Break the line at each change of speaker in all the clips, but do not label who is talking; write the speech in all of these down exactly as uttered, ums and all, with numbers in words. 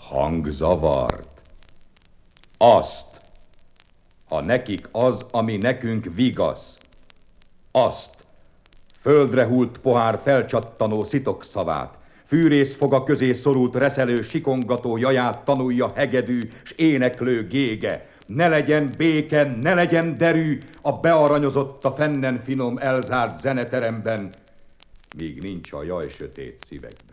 hangzavart. Azt, ha nekik az, ami nekünk vigasz, azt, földre hult pohár felcsattanó szitokszavát, fűrész foga közé szorult reszelő sikongató jaját tanulja hegedű s éneklő gége. Ne legyen béke, ne legyen derű a bearanyozott a fennen finom elzárt zeneteremben, míg nincs a jaj sötét szívekben.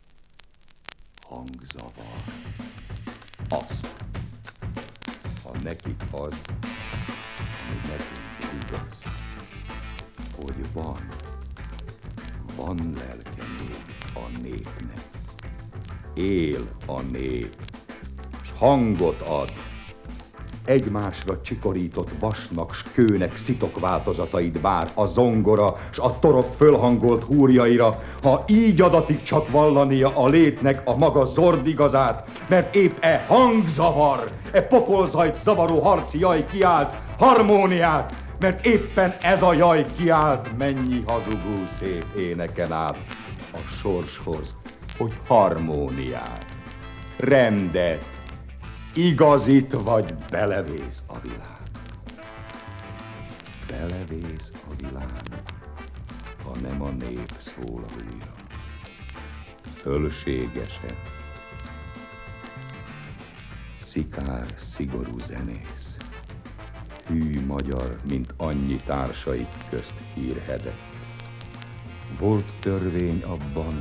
Hangzavar. Azt, ha nekik az, ami nekünk igaz, hogy van, van lelke még a népnek. Él a nép, s hangot ad. Egymásra csikorított vasnak s kőnek szitok változatait vár a zongora s a torok fölhangolt húrjaira, ha így adatik csak vallania a létnek a maga zordigazát, mert épp e hangzavar, e pokolzajt zavaró harci jaj kiált harmóniát, mert éppen ez a jaj kiált mennyi hazugú szép éneken át a sorshoz, hogy harmóniát, rendet, igazit vagy belevész a világ. Belevész a világ, ha nem a nép szól újra. Fölségesen, szikár, szigorú zenész, hű magyar, mint annyi társaik közt hírhedett. Volt törvény abban,